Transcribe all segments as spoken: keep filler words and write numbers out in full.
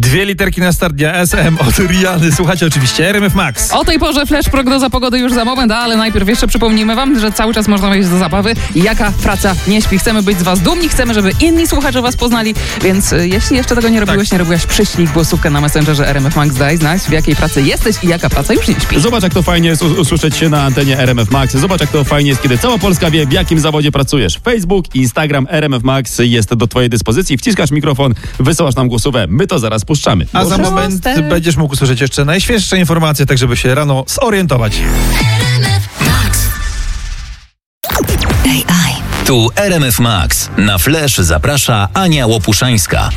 Dwie literki na start dnia, S M od Riany. Słuchajcie oczywiście R M F Max. O tej porze flash prognoza pogody już za moment, ale najpierw jeszcze przypomnimy wam, że cały czas można wejść do zabawy. Jaka praca nie śpi. Chcemy być z was dumni, chcemy, żeby inni słuchacze was poznali, więc y, jeśli jeszcze tego nie robiłeś, tak. nie robiłaś, przyślij głosówkę na Messengerze R M F Max, daj znać, w jakiej pracy jesteś i jaka praca już nie śpi. Zobacz, jak to fajnie jest usłyszeć się na antenie R M F Max. Zobacz, jak to fajnie jest, kiedy cała Polska wie, w jakim zawodzie pracujesz. Facebook, Instagram, R M F Max jest do twojej dyspozycji. Wciskasz mikrofon, wysyłasz nam głosówkę. My to zaraz puszczamy. A za moment będziesz mógł usłyszeć jeszcze najświeższe informacje, tak żeby się rano zorientować. A I. Tu R M F Max. Na Flash zaprasza Ania Łopuszańska.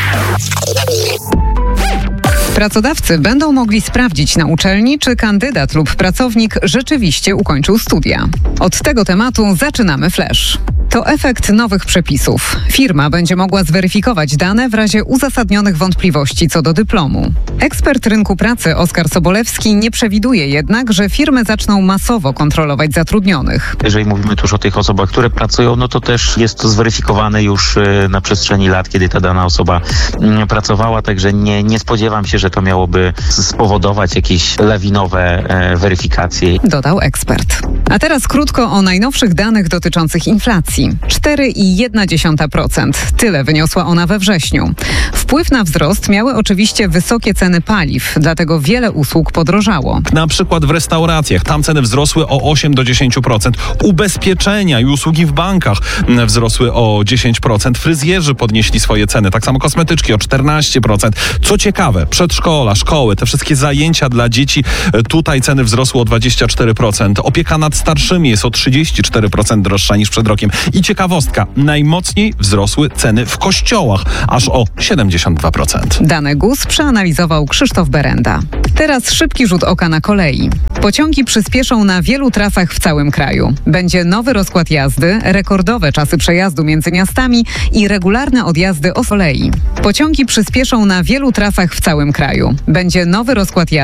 Pracodawcy będą mogli sprawdzić na uczelni, czy kandydat lub pracownik rzeczywiście ukończył studia. Od tego tematu zaczynamy Flash. To efekt nowych przepisów. Firma będzie mogła zweryfikować dane w razie uzasadnionych wątpliwości co do dyplomu. Ekspert rynku pracy Oskar Sobolewski nie przewiduje jednak, że firmy zaczną masowo kontrolować zatrudnionych. Jeżeli mówimy tu już o tych osobach, które pracują, no to też jest to zweryfikowane już na przestrzeni lat, kiedy ta dana osoba pracowała, także nie, nie spodziewam się, że to miałoby spowodować jakieś lawinowe e, weryfikacje. Dodał ekspert. A teraz krótko o najnowszych danych dotyczących inflacji. cztery i jedna dziesiąta procent. Tyle wyniosła ona we wrześniu. Wpływ na wzrost miały oczywiście wysokie ceny paliw, dlatego wiele usług podrożało. Na przykład w restauracjach. Tam ceny wzrosły o osiem do dziesięciu procent. Ubezpieczenia i usługi w bankach wzrosły o dziesięć procent. Fryzjerzy podnieśli swoje ceny. Tak samo kosmetyczki o czternaście procent. Co ciekawe, przedszkola, szkoły, te wszystkie zajęcia dla dzieci, tutaj ceny wzrosły o dwadzieścia cztery procent. Opieka nad starszymi jest o trzydzieści cztery procent droższa niż przed rokiem. I ciekawostka, najmocniej wzrosły ceny w kościołach, aż o siedemdziesiąt dwa procent. Dane G U S przeanalizował Krzysztof Berenda. Teraz szybki rzut oka na kolei. Pociągi przyspieszą na wielu trasach w całym kraju. Będzie nowy rozkład jazdy, rekordowe czasy przejazdu między miastami i regularne odjazdy o kolei. Pociągi przyspieszą na wielu trasach w całym kraju. Będzie nowy rozkład jazdy.